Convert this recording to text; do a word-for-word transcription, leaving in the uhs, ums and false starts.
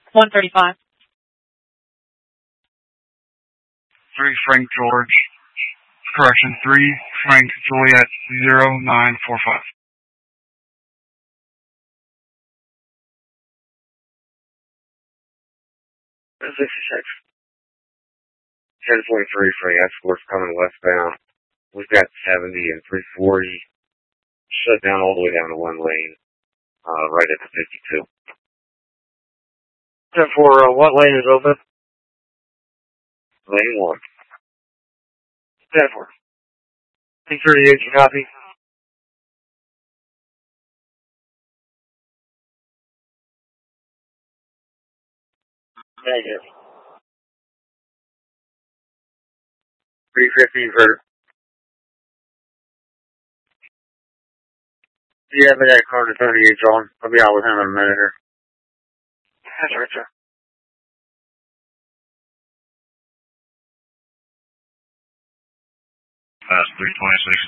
one thirty-five. three Frank George. Correction, three Frank Juliet zero nine four five. sixty-six. ten forty-three Frank Escorts coming westbound. We've got seventy and three forty shut down all the way down to one lane, uh, right at the fifty-two. ten four, uh, what lane is open? Lane one. ten four. T thirty-eight, you copy? Negative. three fifty, you've heard. Do you have that car to thirty-eight, John? I'll be out with him in a minute here. That's right, sir. That's three twenty-six.